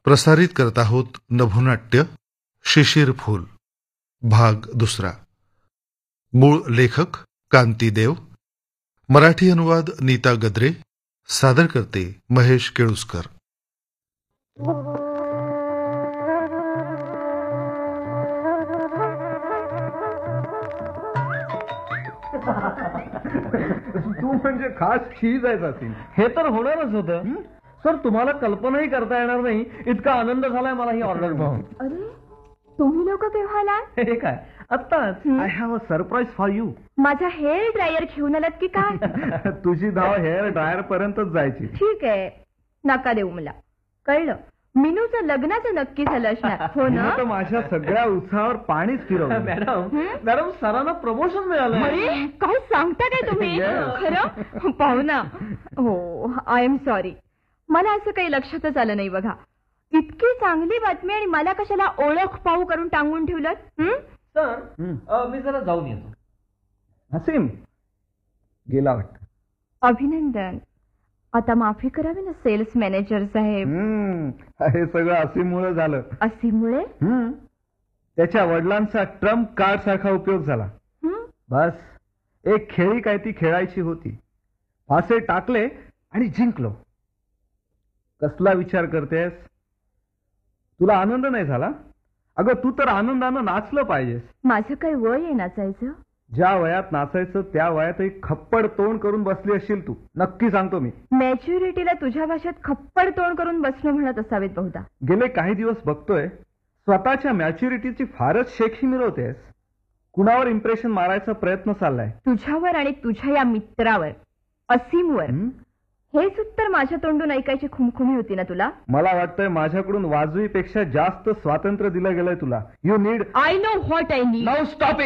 प्रसारित करत आहोत नभोनाट्य शिशिर फूल भाग दुसरा. मूळ लेखक कांती देव, मराठी अनुवाद नीता गद्रे, सादर करते महेश केळुसकर. तू म्हणजे खास चीज आहेस असेल. हे तर होणारच होतं सर. तुम्हाला कल्पनाही करता येणार नाही इतका आनंद झालाय मला ही ऑर्डर पाहून. अरे तुम्ही लोक केव्हा आलात? हे काय आत्ताच. I have a surprise for you. माझा हेअर ड्रायर घेऊन आलात की काय? तुझी धाव हेअर ड्रायर पर्यंतच जायची. ठीक आहे, नका देऊ मला. कळलं, मिनूचं लग्नाचं नक्की झालं असणार. हो ना? तर माझ्या सगळ्या उत्साहावर पाणीच फिरवलं. मॅडम सरांना प्रमोशन मिळालं. अरे काय सांगता काय तुम्ही? Yes. खरं पाहू ना. हो, आय एम सॉरी. मला असं काही लक्षातच आलं नाही बघा. इतकी चांगली बातमी आणि मला कशाला ओळख पाहू करून टांगून ठेवलं? सर मी जरा जाऊन येतो. हसीम गेला वाटत. अभिनंदन. आता माफी करावी ना सेल्स मॅनेजर साहेब. हे सगळं हसीमुळे झालं. असीमुळे? त्याच्या वडिलांचा ट्रम्प कार्ड सारखा उपयोग झाला. बस एक खेळी काय ती खेळायची होती. फासे टाकले आणि जिंकलो. कसला विचार करतेस? तुला आनंद नाही झाला? अगं तू तर आनंदानं नाचलं पाहिजेस. माझं काही वय आहे नाचायचं? ज्या वयात नाचायचं त्या वयात एक खप्पड तोंड करून बसली असशील तू. नक्की सांगतो मी. मॅच्युरिटीला तुझ्या भाषेत खप्पड तोंड करून बसणं म्हणत असावेत बहुधा. गेले काही दिवस बघतोय स्वतःच्या मॅच्युरिटीची फारच शेखी मिरवतेस. कुणावर इम्प्रेशन मारायचा प्रयत्न चाललाय? तुझ्यावर आणि तुझ्या या मित्रावर, असीमवर. हेच उत्तर माझ्या तोंडून ऐकायची खुमखुमी होती ना तुला? मला वाटतंय माझ्याकडून वाजवीपेक्षा जास्त स्वातंत्र्य दिलं गेलंय तुला. You need. I know what I need. Now stop